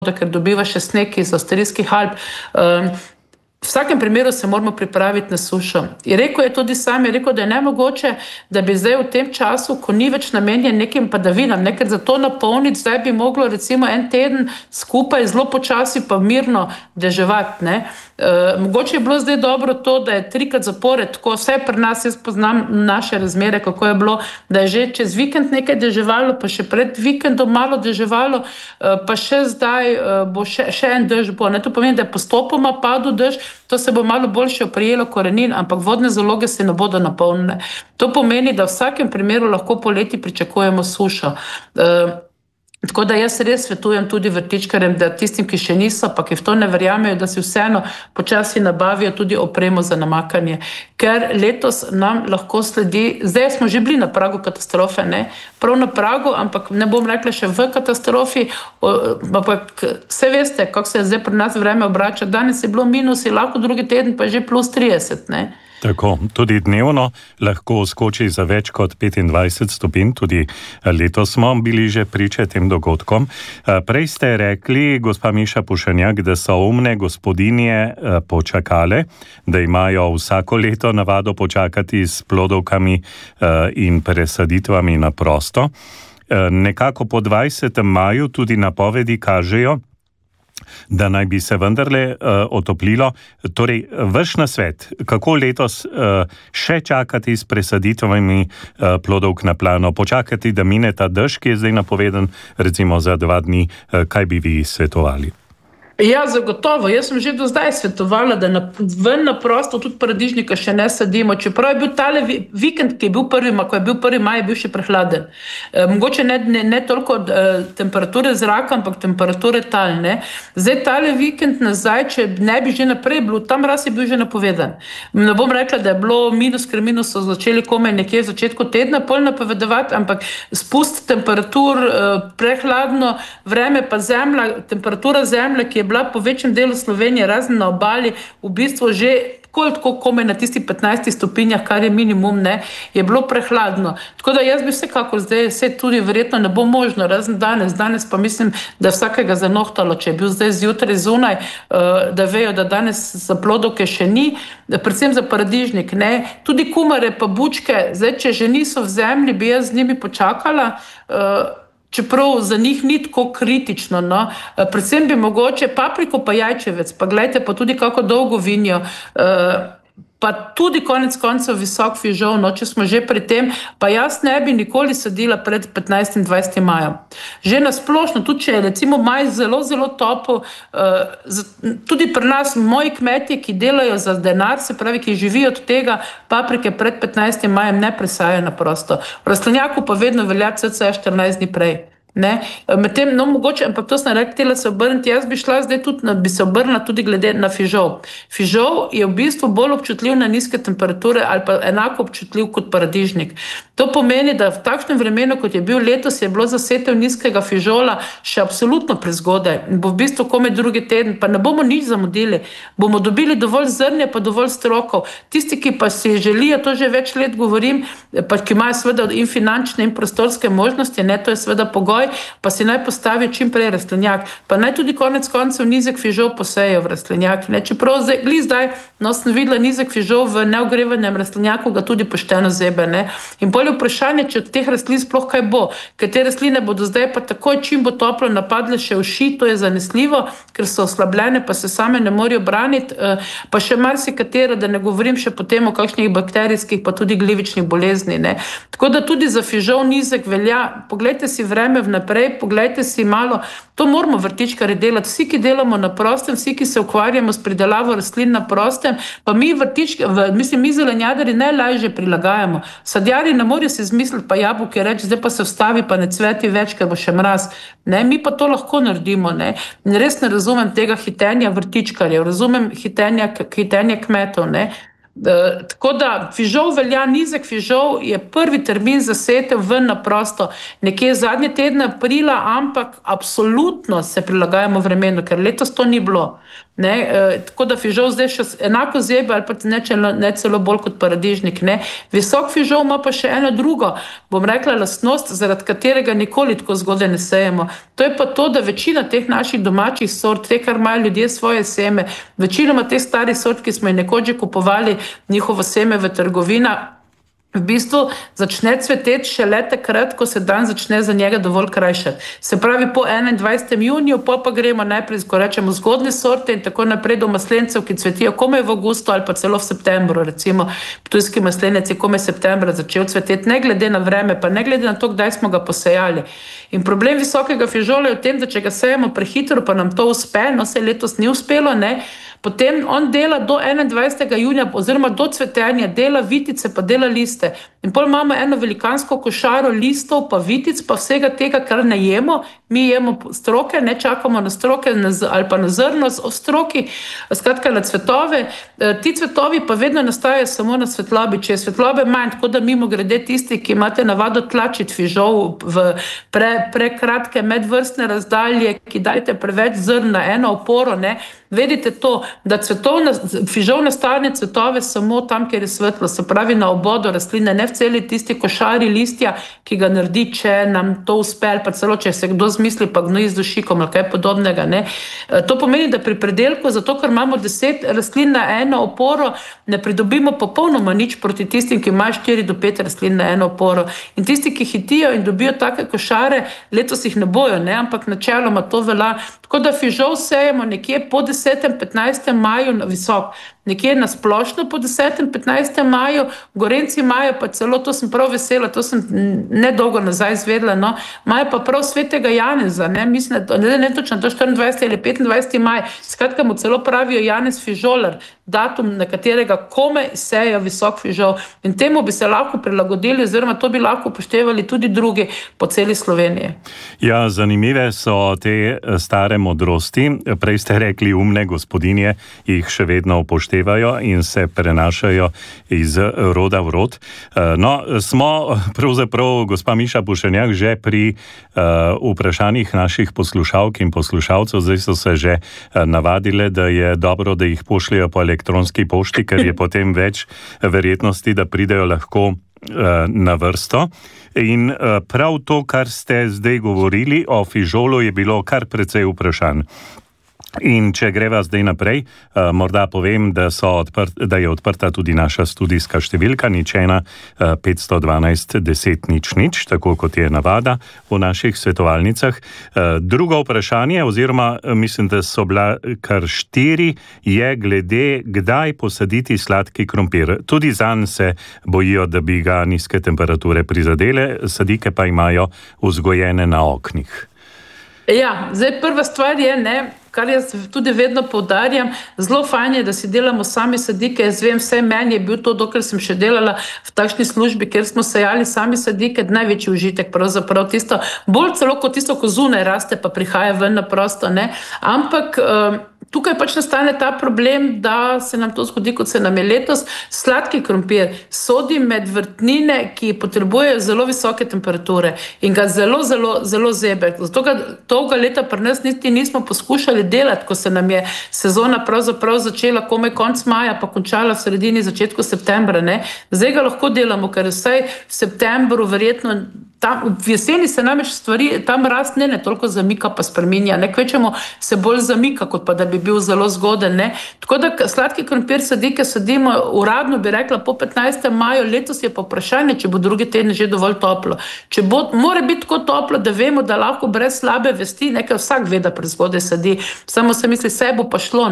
ker dobiva še sneg iz avstrijskih Alp. V vsakem primeru se moramo pripraviti na sušo. Je rekel da je nemogoče, da bi zdaj v tem času, ko ni več namenjen nekim padavinam, ker za to napolniti, zdaj bi moglo recimo en teden skupaj zelo počasi pa mirno deževati. Mogoče je bilo zdaj dobro to, da je 3krat zapored, tako vse pri nas, jaz poznam naše razmere, kako je bilo, da je že čez vikend nekaj deževalo, pa še pred vikendom malo deževalo, pa še zdaj bo še en dež bo. To pomeni, da je postopoma padel dež, to se bo malo boljše oprijelo korenin, ampak vodne zaloge se ne bodo napolnile. To pomeni, da v vsakem primeru lahko poleti pričakujemo sušo. Tako da jaz res svetujem tudi vrtičkarjem, da tistim, ki še niso, pa ki v to ne verjamejo, da si vseeno počasi nabavijo tudi opremo za namakanje. Ker letos nam lahko sledi, zdaj smo že bili na pragu katastrofe, prav na pragu, ampak ne bom rekla še v katastrofi, ampak vse veste, kako se zdaj pri nas vreme obrača. Danes je bilo minus, lahko drugi teden pa že plus 30, Tako, tudi dnevno lahko skoči za več kot 25 stopinj, tudi letos smo bili že priče tem dogodkom. Prej ste rekli, gospa Miša Pušenjak, da so umne gospodinje počakale, da imajo vsako leto navado počakati s plodovkami in presaditvami na prosto. Nekako po 20. maju tudi napovedi kažejo, da naj bi se vendarle otoplilo. Torej, vaš nasvet, kako letos še čakati s presaditvami plodovk na plano, počakati, da mine ta dež, ki je zdaj napovedan, recimo za 2 dni, kaj bi vi svetovali? Ja, zagotovo. Jaz sem že do zdaj svetovala, da ven na prosto tudi paradižnika še ne sadimo. Čeprav je bil tale vikend, ki je bil ko je bil 1. maj, je bil še prehladen. Mogoče ne toliko temperature zraka, ampak temperature tal. Zdaj tale vikend nazaj, če ne bi že naprej bilo, tam raz je bil že napovedan. Ne bom rekla, da je bilo minus, ker minus so začeli komaj nekje v začetku tedna pol napovedovati, ampak spust temperatur, prehladno vreme pa zemlja, temperatura zemlje, ki je bila po večjem delu Slovenije, razen na obali, v bistvu že tako komaj na tistih 15 stopinjah, kar je minimum, je bilo prehladno. Tako da jaz bi vsekakor zdaj, vse tudi verjetno ne bo možno, razen danes pa mislim, da je vsakega zanohtalo, če je bil zdaj zjutraj zunaj, da vejo, da danes za plodovke še ni, predvsem za paradižnik, Tudi kumare pa bučke, zdaj, če že niso v zemlji, bi jaz z njimi počakala, čeprav za njih ni tako kritično. Predvsem bi mogoče papriko pa jajčevec, pa gledajte, pa tudi kako dolgo vinjo, pa tudi konec koncev visok fižol, če smo že pri tem, pa jaz ne bi nikoli sadila pred 15. in 20. majem. Že nasplošno, tudi če je recimo maj zelo, zelo topel, tudi pri nas moji kmetje, ki delajo za denar, se pravi, ki živijo od tega, paprike pred 15. majem ne presajajo na prosto. V rastlinjaku pa vedno velja cca 14 dni prej. Medtem, mogoče, ampak to sem rekla se obrniti, jaz bi šla zdaj tudi, bi se obrnila tudi glede na fižol. Fižol je v bistvu bolj občutljiv na nizke temperature ali pa enako občutljiv kot paradižnik. To pomeni, da v takšnem vremenu, kot je bil letos, je bilo za setev nizkega fižola še absolutno prezgodaj. Bo v bistvu komaj drugi teden, pa ne bomo nič zamudili. Bomo dobili dovolj zrnja, pa dovolj strokov. Tisti, ki pa si želijo, to že več let govorim, pa ki imajo seveda in finančne in prostorske možnosti, to je seveda pogoj, pa si naj postavi čim prej rastlinjak, pa naj tudi konec koncev nizek fižol posejo v rastlinjak. Čeprav zdaj, sem videla nizek fižol v neogrevanem rastlinjaku, ga tudi pošteno zebe. In bolj vprašanje, če od teh rastlin sploh kaj bo, ker te rastline bodo zdaj pa takoj, čim bo toplo, napadle še uši, to je zanesljivo, ker so oslabljene, pa se same ne morejo braniti, pa še marsikatera, da ne govorim še potem o kakšnih bakterijskih, pa tudi glivičnih bolezni. Tako da tudi za fižol nizek velja. Poglejte si vreme vnaprej, poglejte si malo, to moramo vrtičkarji delati, vsi, ki delamo na prostem, vsi, ki se ukvarjamo s pridelavo rastlin na prostem, pa mi mi zelenjadarji najlažje prilagajamo. Sadjarji ne morejo si izmisliti pa jabolke reči, zdaj pa se vstavi, pa ne cveti več, ker bo še mraz. Mi pa to lahko naredimo. In res ne razumem tega hitenja vrtičkarjev, razumem hitenja kmetov. Tako da fižol velja, nizek fižol je prvi termin za setev ven na prosto, nekje zadnji teden aprila, ampak absolutno se prilagajamo vremenu, ker letos to ni bilo. Tako da fižol zdaj še enako zebe ali pa ne celo bolj kot paradižnik. Visok fižol ima pa še eno drugo, bom rekla, lastnost, zaradi katerega nikoli tako zgodaj ne sejemo. To je pa to, da večina teh naših domačih sort, te, kar imajo ljudje svoje seme, večinoma teh starih sort, ki smo jih nekoč že kupovali njihovo seme v trgovinah, v bistvu začne cveteti šele takrat, ko se dan začne za njega dovolj krajšati. Se pravi po 21. juniju, pa gremo najprej, ko rečemo, zgodne sorte in tako naprej do maslencev, ki cvetijo komaj v avgustu ali pa celo v septembru. Recimo ptujski maslenec je komaj septembra začel cveteti, ne glede na vreme, pa ne glede na to, kdaj smo ga posejali. In problem visokega fižola je v tem, da če ga sejemo prehitro, pa nam to uspe, no se letos ni uspelo, potem on dela do 21. junija oziroma do cvetenja, dela vitice pa dela liste. In potem imamo eno velikansko košaro listov pa vitic pa vsega tega, kar ne jemo. Mi jemo stroke, ne čakamo na stroke ali pa na zrno v stroki, skratka na cvetove. Ti cvetovi pa vedno nastajajo samo na svetlobi, če je svetlobe manj, tako da mimo grede tisti, ki imate navado tlačiti fižol v prekratke medvrstne razdalje, ki dajte preveč zrn na eno oporo, vedite to, da fižol nastane cvetove samo tam, kjer je svetlo, se pravi na obodu rastline, ne v celi tisti košari listja, ki ga naredi, če nam to uspe, ali pa celo, če se kdo zmisli, pa gnoji z dušikom ali kaj podobnega. To pomeni, da pri predelku, zato ker imamo 10 rastlin na eno oporo, ne pridobimo popolnoma nič proti tistim, ki imajo 4 do 5 rastlin na eno oporo. In tisti, ki hitijo in dobijo take košare, letos jih ne bojo, ampak načeloma to velja. Tako da fižol sejemo nekje po 10.-15. maju na visok, nekje na splošno po 10.-15. maju, Gorenci imajo pa celo, to sem prav vesela, to sem nedolgo nazaj izvedela, imajo pa prav svetega Janeza, mislim, ne točno, to 24. ali 25. maj, skratka mu celo pravijo Janez fižolar, datum, na katerega kome sejo visok fižol, in temu bi se lahko prilagodili, oziroma to bi lahko upoštevali tudi drugi po celi Sloveniji. Ja, zanimive so te stare modrosti. Prej ste rekli, umne gospodinje jih še vedno upoštevajo in se prenašajo iz roda v rod. Smo pravzaprav, gospa Miša Pušenjak, že pri vprašanjih naših poslušalk in poslušalcev. Zdaj so se že navadile, da je dobro, da jih pošljajo po elektronski pošti, ker je potem več verjetnosti, da pridejo lahko na vrsto. In prav to, kar ste zdaj govorili o fižolu, je bilo kar precej vprašanj. In če greva zdaj naprej, morda povem, da je odprta tudi naša studijska številka 512 10 00, tako kot je navada v naših svetovalnicah. Drugo vprašanje, oziroma mislim, da so bila kar 4, je glede, kdaj posaditi sladki krompir. Tudi zanj se bojijo, da bi ga nizke temperature prizadele, sadike pa imajo vzgojene na oknih. Ja, zdaj prva stvar je, kar jaz tudi vedno poudarjam, zelo fajn je, da si delamo sami sadike. Jaz vem, vse meni je bil to, dokler sem še delala v takšni službi, kjer smo sejali sami sadike, največji užitek, pravzaprav tisto, bolj celo kot tisto, ko zunaj raste, pa prihaja ven na prosto, ampak tukaj pač nastane ta problem, da se nam to zgodi, kot se nam je letos. Sladki krompir sodi med vrtnine, ki potrebujejo zelo visoke temperature in ga zelo, zelo, zelo zebe. Zato ga dolga leta pri nas niti nismo poskušali delati, ko se nam je sezona pravzaprav začela komaj konec maja, pa končala v sredini, začetku septembra. Zdaj ga lahko delamo, ker vsaj v septembru verjetno v jeseni se namreč stvari, tam rast ne toliko zamika pa spreminja, kvečemo se bolj zamika, kot pa da bi bil zelo zgoden. Tako da sladki krompir sadike sadimo uradno, bi rekla, po 15. maju, letos je pa vprašanje, če bo drugi teden že dovolj toplo. Če bo, mora biti tako toplo, da vemo, da lahko brez slabe vesti, nekaj vsak ve, da prezgodaj sadi, samo se misli, se bo pa šlo,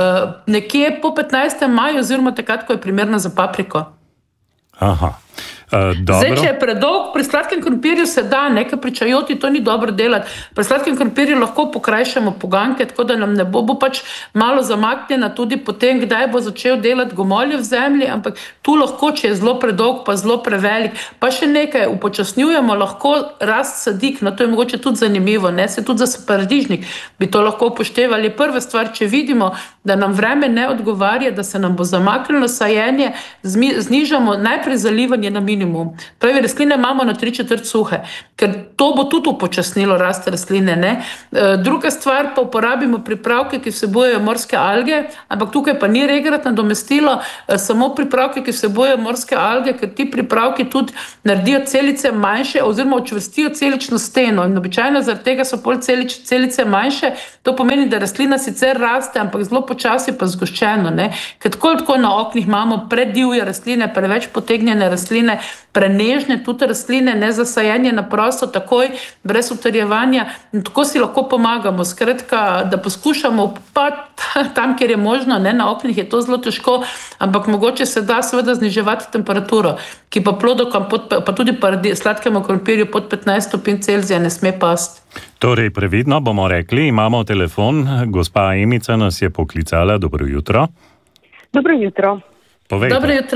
nekje po 15. maju, oziroma takrat, ko je primerno za papriko. Aha. Zdaj, če je predolg, pri sladkem krompirju se da, nekaj pri čajoti to ni dobro delati. Pri sladkem krompirju lahko pokrajšamo poganke, tako da nam ne bo pač malo zamaknjena tudi potem, kdaj bo začel delati gomolje v zemlji, ampak tu lahko, če je zelo predolg, pa zelo prevelik, pa še nekaj upočasnjujemo, lahko rast sadik, no to je mogoče tudi zanimivo, ne, se tudi za paradižnik bi to lahko upoštevali. Prva stvar, če vidimo, da nam vreme ne odgovarja, da se nam bo zamaknilo sajenje, znižamo najprej zalivanje na minimum. Pravi, rastline imamo na 3/4 suhe, ker to bo tudi upočasnilo rast rastline, ne. Druga stvar, pa uporabimo pripravke, ki vsebujejo morske alge, ampak tukaj pa ni regrat nadomestilo, samo pripravke, ki vsebujejo morske alge, ker ti pripravki tudi naredijo celice manjše oziroma učvrstijo celično steno in običajno zaradi tega so pol celice manjše. To pomeni, da rastlina sicer raste, ampak zelo počasi pa zgoščeno, ne. Ker tako na oknih imamo predivje rastline, preveč potegnjene rastline, prenežne tudi rastline, ne za sajenje na prosto, takoj, brez utrjevanja. In tako si lahko pomagamo. Skratka, da poskušamo pa tam, kjer je možno, ne, na oknih je to zelo težko, ampak mogoče se da seveda zniževati temperaturo, ki pa plodovkam, pa tudi sladkemu krompirju pod 15 stopinj Celzija ne sme pasti. Torej, previdno bomo rekli, imamo telefon, gospa Emica nas je poklicala, dobro jutro. Dobro jutro. Povejte. Dobro jutro.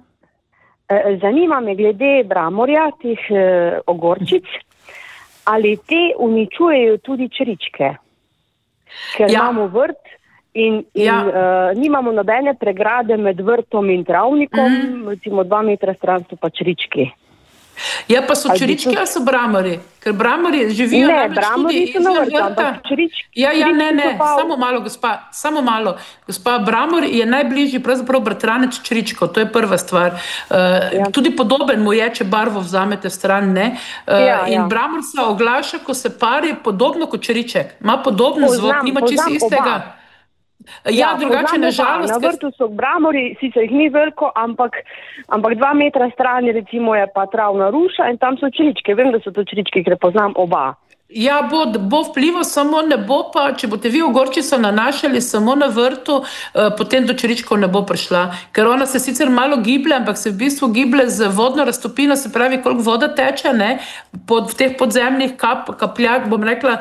Zanima me glede bramorja, teh ogorčic, ali te uničujejo tudi čričke, ker imamo vrt in nimamo nobene pregrade med vrtom in travnikom, recimo 2 metra stran so pa črički. Ja, pa so črički ali so bramori? Ker bramori živijo bramori so na vrtu, ampak črički... Ne, samo malo. Gospa, bramor je najbližji pravzaprav bratranec čričkov, to je prva stvar. Tudi podoben mu je, če barvo vzamete stran, ne? In bramor se oglaša, ko se pari, podobno kot čriček. Ima podoben zvok, nima čisto istega. Drugače nažalost. Na vrtu so bramori, sicer jih ni veliko, ampak 2 metra strani recimo je pa travna ruša in tam so čričke. Vem, da so to čričke, ker poznam oba. Ja, bo vplival, samo ne bo pa, če boste vi ogorčico nanašali samo na vrtu, potem do čričkov ne bo prišla. Ker ona se sicer malo giblje, ampak se v bistvu giblje z vodno raztopino, se pravi, koliko voda teče, ne, v teh podzemnih kapljah, bom rekla,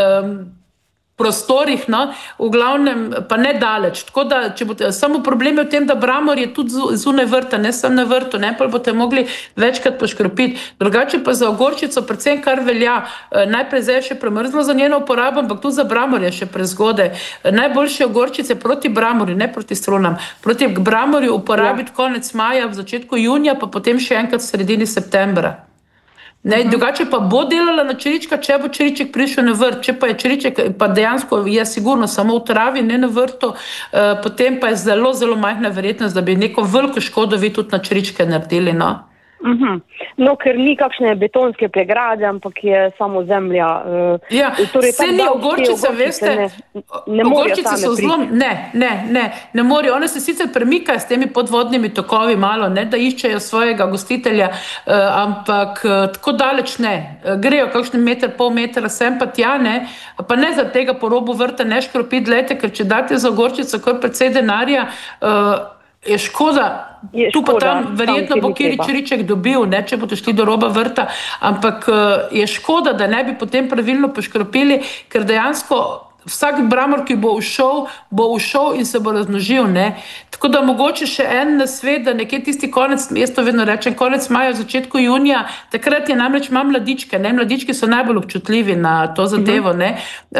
prostorih, no, v glavnem pa ne daleč. Tako da, samo problem je v tem, da bramor je tudi zunaj vrta, ne samo na vrtu, ne, pa boste mogli večkrat poškropiti. Drugače pa za ogorčico, predvsem kar velja, najprej zdaj je še premrzlo za njeno uporabo, ampak tudi za bramor je še prezgodaj. Najboljše ogorčice proti bramorju, ne proti strunam. Proti bramorju uporabiti konec maja, v začetku junija, pa potem še enkrat v sredini septembra. Ne, drugače pa bo delala na črička, če bo čriček prišel na vrt, če pa je čriček, pa dejansko je sigurno samo v travi, ne na vrtu, potem pa je zelo, zelo majhna verjetnost, da bi neko veliko škodo vi tudi na čričke naredili, no. No, ker ni kakšne betonske pregrade, ampak je samo zemlja. Vse ni ogorčice, veste, ogorčice so zelo, ne morajo, one se sicer premikajo s temi podvodnimi tokovi malo, ne, da iščejo svojega gostitelja, ampak tako daleč ne, grejo kakšen meter, pol metra sem pa tja, ne, pa ne za tega po robu vrta ne škropiti, glejte, ker če date za ogorčico kar precej denarja, je škoda, tu pa tam verjetno bo kjer čriček dobil, ne, če boste šli do roba vrta, ampak je škoda, da ne bi potem pravilno poškropili, ker dejansko vsak bramor, ki bo ušel in se bo razmnožil, ne. Tako da mogoče še en nasvet, da nekje tisti konec, jaz to vedno rečem, konec maja, v začetku junija, takrat je namreč ima mladičke, ne, mladički so najbolj občutljivi na to zadevo, ne,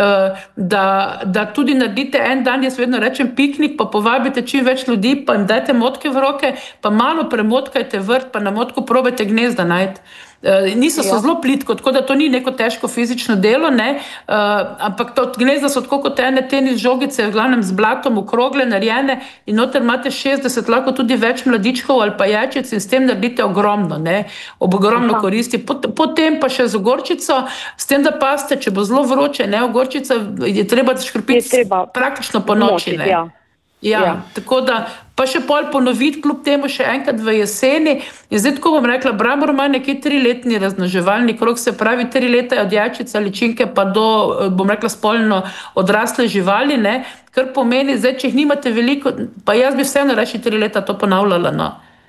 da tudi naredite en dan, jaz vedno rečem piknik, pa povabite čim več ljudi, pa jim dajte motke v roke, pa malo premotkajte vrt, pa na motku probajte gnezda najti. So zelo plitko, tako da to ni neko težko fizično delo, ne, ampak to gnezda so tako kot ene tenis žogice, v glavnem z blatom okrogle, narejene in noter imate 60, lahko tudi več mladičkov ali pa jajčic in s tem naredite ogromno, ne, ogromno koristi. Potem pa še z ogorčico, s tem, da paste, če bo zelo vroče, ne, ogorčica je treba škropiti praktično po noči, ne. Tako da pa še pol ponoviti, kljub temu še enkrat v jeseni. In zdaj tako bom rekla, bramor ima nekje 3-letni razmnoževalni krog, se pravi 3 leta od jajčice, ličinke pa do, bom rekla, spolno odrasle živali, ne, kar pomeni, zdaj, če jih nimate veliko, pa jaz bi vseeno reči 3 leta to ponavljala, no.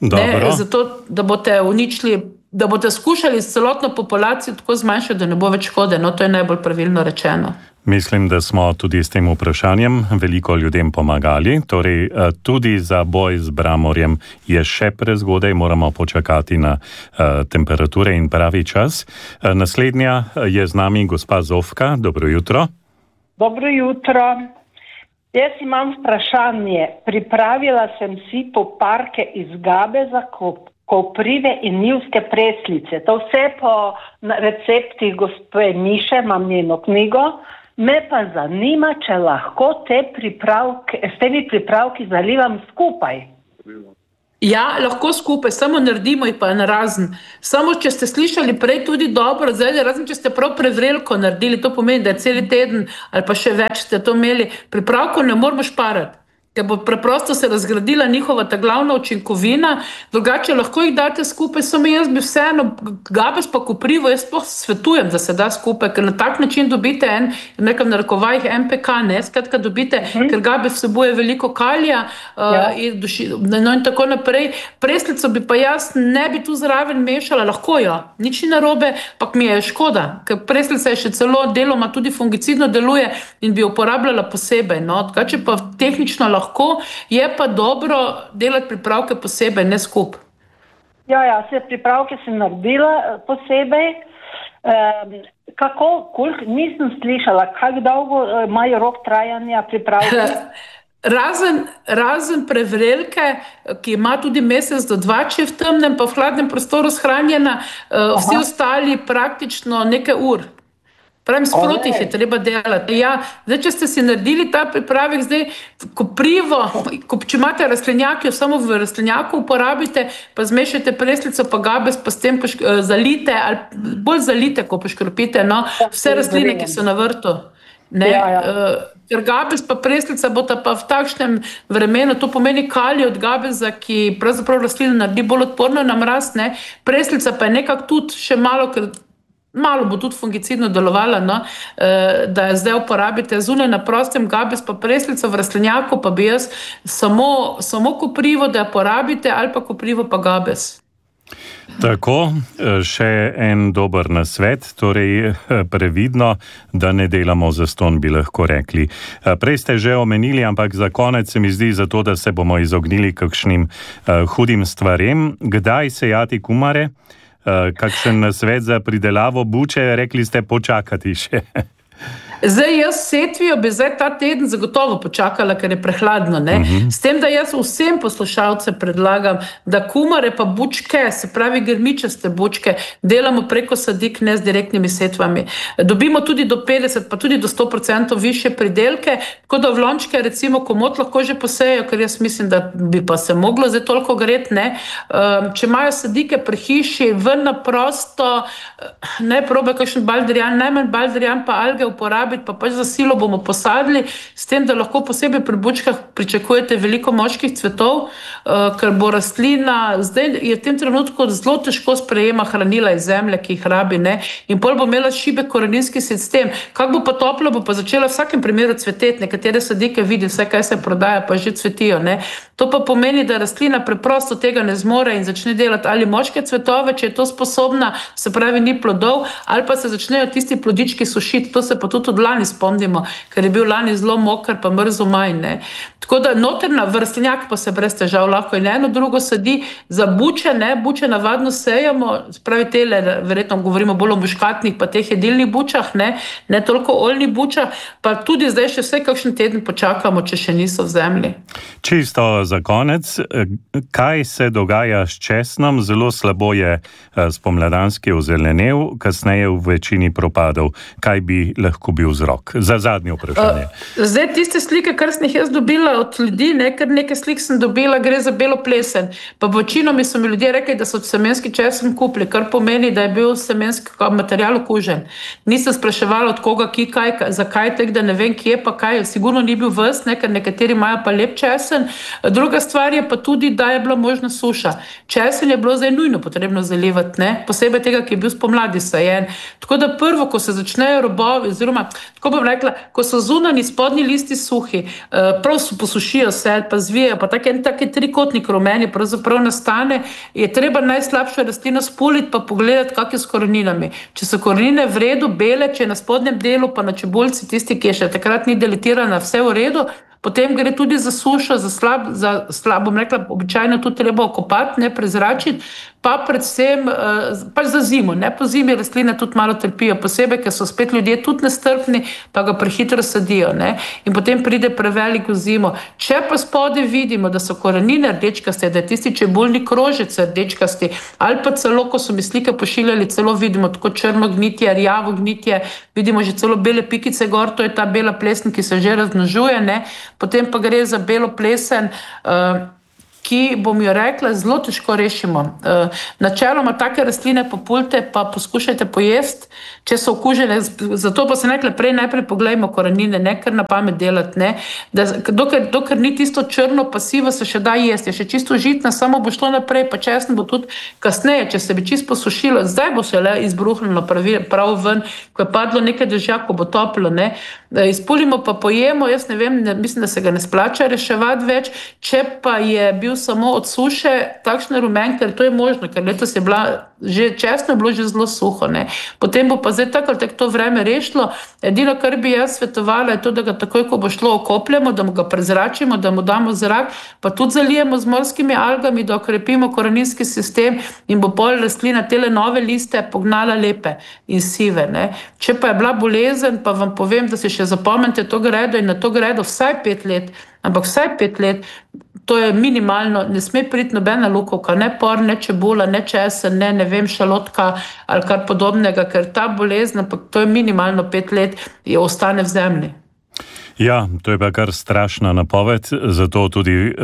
Ne, zato, da boste uničili, da boste skušali celotno populacijo tako zmanjšati, da ne bo več škode. No, to je najbolj pravilno rečeno. Mislim, da smo tudi s tem vprašanjem veliko ljudem pomagali. Torej, tudi za boj z bramorjem je še prezgodaj, moramo počakati na temperature in pravi čas. Naslednja je z nami gospa Zofka. Dobro jutro. Dobro jutro. Jaz imam vprašanje. Pripravila sem si poparke iz gabe za koprive in njivske preslice. To vse po receptih gospe Miše, imam njeno knjigo. Me pa zanima, če lahko s temi pripravki zalivam skupaj. Ja, lahko skupaj, samo naredimo jih pa narazen. Samo, če ste slišali prej tudi dobro, zdaj, razen če ste prav prevrelko naredili, to pomeni, da je celi teden ali pa še več ste to imeli, pripravko ne moramo šparati, ker bo preprosto se razgradila njihova ta glavna učinkovina, drugače lahko jih date skupaj, samo jaz bi vseeno, gabes pa koprivo, jaz sploh svetujem, da se da skupaj, ker na tak način dobite nekam narekovajih MPK, ne, skratka dobite, ker gabes vsebuje veliko kalija in tako naprej. Preslico bi pa jaz ne bi tu zraven mešala, lahko jo, nič ni narobe, pak mi je škoda, ker preslica je še celo deloma tudi fungicidno deluje in bi jo uporabljala posebej, no, drugače pa tehnično lahko, je pa dobro delati pripravke posebej, ne skup. Ja, vse pripravke sem naredila posebej. Koliko nisem slišala, kako dolgo imajo rok trajanja pripravke? Razen prevrelke, ki ima tudi mesec do 2, če je v temnem, pa v hladnem prostoru shranjena, vsi ostali praktično nekaj ur. Pravim, sproti je treba delati. Ja, zdaj, če ste si naredili ta pripravek, zdaj koprivo, če imate rastlinjak, jo samo v rastlinjaku uporabite, pa zmešajte preslico, pa gabes, pa s tem zalite, ali bolj zalite, ko poškropite, no, vse rastline, ki so na vrtu. Ne, ker gabes pa preslica bota pa v takšnem vremenu, to pomeni kalij od gabeza, ki pravzaprav rastlino naredi bolj odporno na mraz, ne, preslica pa je nekako tudi še malo bo tudi fungicidno delovala, no, da jo zdaj uporabite zunaj na prostem, gabes pa preslico v rastlinjaku, pa bi jaz samo koprivo, da jo porabite, ali pa koprivo pa gabes. Tako, še en dober nasvet, torej previdno, da ne delamo zastonj, bi lahko rekli. Prej ste že omenili, ampak za konec se mi zdi, zato da se bomo izognili kakšnim hudim stvarem. Kdaj sejati kumare? Kakšen nasvet za pridelavo buče, rekli ste počakati še. Zdaj, jaz setvijo bi zdaj ta teden zagotovo počakala, ker je prehladno, ne. S tem, da jaz vsem poslušalcem predlagam, da kumare pa bučke, se pravi grmičaste bučke, delamo preko sadik, ne z direktnimi setvami. Dobimo tudi do 50, pa tudi do 100% više pridelke, tako da v lončke recimo komot lahko že posejo, ker jaz mislim, da bi pa se moglo zdaj toliko gret, ne. Če imajo sadike pri hiši, ven na prosto, ne probe kakšen baldrijan, najmanj baldrijan pa alge uporabiti, pa pač za silo bomo posadili, s tem, da lahko posebej pri bučkah pričakujete veliko moških cvetov, ker bo rastlina, zdaj je v tem trenutku zelo težko sprejema hranila iz zemlje, ki jih rabi, ne, in pol bo imela šibek koreninski sistem. Kako bo pa toplo, bo pa začela v vsakem primeru cveteti, nekatere sadike vidi, vse kaj se prodaja, pa že cvetijo, ne. To pa pomeni, da rastlina preprosto tega ne zmore in začne delati ali moške cvetove, če je to sposobna, se pravi ni plodov, ali pa se začnejo tisti plodički sušiti, to se pa tudi od lani spomnimo, ker je bil lani zelo moker, pa mrzel maj, ne. Tako da noterna vrstnjak pa se brez težav lahko in eno drugo sadi. Za buče, ne, buče navadno sejamo, spravi tele, verjetno govorimo bolj o muškatnih, pa teh jedilnih bučah, ne toliko oljnih bučah, pa tudi zdaj še vse kakšen teden počakamo, če še niso v zemlji. Čisto za konec, kaj se dogaja s česnom? Zelo slabo je spomladanski ozelenev, kasneje v večini propadov. Kaj bi lahko bil vzrok? Za zadnje vprašanje. Zdaj tiste slike, kar sem jih jaz dobila od ljudi, ker nekaj slik sem dobila, gre za belo plesen. Pa večinomi so mi ljudje rekli, da so semenski česen kupili, kar pomeni, da je bil semenski material okužen. Nisem spraševala od koga, ki, kaj, zakaj, tek, da ne vem, kje pa kaj. Sigurno ni bil ves, ker nekateri imajo pa lep česen. Druga stvar je pa tudi, da je bila možna suša. Česen je bilo zdaj nujno potrebno zalivati, ne? Posebej tega, ki je bil spomladi sajen. Tako da prvo, ko se začnejo robovi, oziroma, tako bom rekla, ko so zunani spodnji listi suhi, prav posušijo se, pa zvijajo, pa taki trikotnik rumeni pravzaprav nastane, je treba najslabšo rastlino spuliti pa pogledati, kak je s koreninami. Če so korenine v redu, bele, če je na spodnjem delu, pa na čebulci, tisti, ki je še takrat ni deletirana, vse v redu, potem gre tudi za sušo, za slab, bom rekla, običajno tudi treba okopati, ne prezračiti, pa predvsem pač za zimo, ne, po zimi rastline tudi malo trpijo, posebej, ker so spet ljudje tudi nestrpni, pa ga prehitro sadijo, ne, in potem pride prevelik v zimo. Če pa spode vidimo, da so korenine rdečkaste, da je tisti čebulni krožec rdečkasti, ali pa celo, ko so mi slike pošiljali, celo vidimo tako črno gnitje, rjavo gnitje, vidimo že celo bele pikice gor, to je ta bela plesen, ki se že razmnožuje, ne, potem pa gre za belo plesen, ki, bom jo rekla, zelo težko rešimo. Načeloma take rastline populte pa poskušajte pojesti, če so okužene, zato pa se nekaj prej najprej pogledajmo korenine, ne kar na pamet delati, ne. Dokler ni tisto črno pasivo, se še da jesti, je še čisto žitna, samo bo šlo naprej, pa česen bo tudi kasneje, če se bi čisto posušilo, zdaj bo se le izbruhnilo prav ven, ko je padlo nekaj dežja, ko bo toplo, ne. Izpulimo pa pojemo, jaz ne vem, mislim, da se ga ne splača reševati več, če pa je bil samo od suše takšne rumen, ker to je možno, ker letos je bila že česno, je bilo že zelo suho, ne. Potem bo pa zdaj tako ali tako to vreme rešilo. Edino, kar bi jaz svetovala, je to, da ga takoj, ko bo šlo, okopljemo, da mu ga prezračimo, da mu damo zrak, pa tudi zalijemo z morskimi algami, da okrepimo koreninski sistem in bo pol rastlina tele nove liste pognala lepe in sive, ne. Če pa je bila bolezen, pa vam povem, da si še zapomnite to gredo in na to gredo vsaj 5 let, ampak vsaj 5 let, to je minimalno, ne sme priti nobena lukovka, ne por, ne čebula, ne česen, ne vem, šalotka ali kar podobnega, ker ta bolezen, ampak to je minimalno 5 let, je ostane v zemlji. Ja, to je pa kar strašna napoved, zato tudi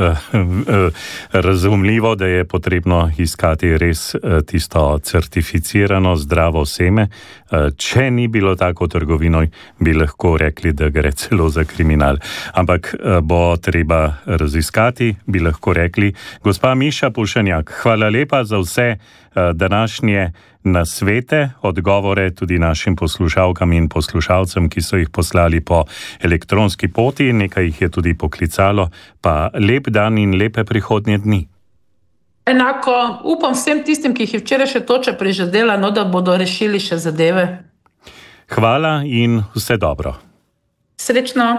razumljivo, da je potrebno iskati res tisto certificirano zdravo seme. Če ni bilo tako v trgovini, bi lahko rekli, da gre celo za kriminal. Ampak bo treba raziskati, bi lahko rekli. Gospa Miša Pušenjak, hvala lepa za vse današnje nasvete, odgovore tudi našim poslušalkam in poslušalcem, ki so jih poslali po elektronski poti, nekaj jih je tudi poklicalo, pa lep dan in lepe prihodnje dni. Enako, upam vsem tistim, ki jih je včeraj še toča prižadela, no, da bodo rešili še zadeve. Hvala in vse dobro. Srečno.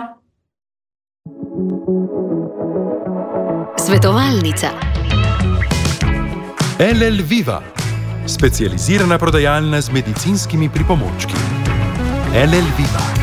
Svetovalnica. LL Viva, specializirana prodajalna z medicinskimi pripomočki. LL Viva.